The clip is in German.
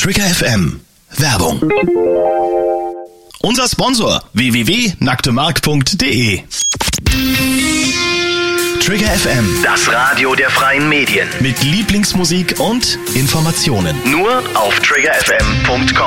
Trigger FM. Werbung. Unser Sponsor www.nacktemark.de. Trigger FM, Das Radio der freien Medien. mit Lieblingsmusik und Informationen. Nur auf triggerfm.com.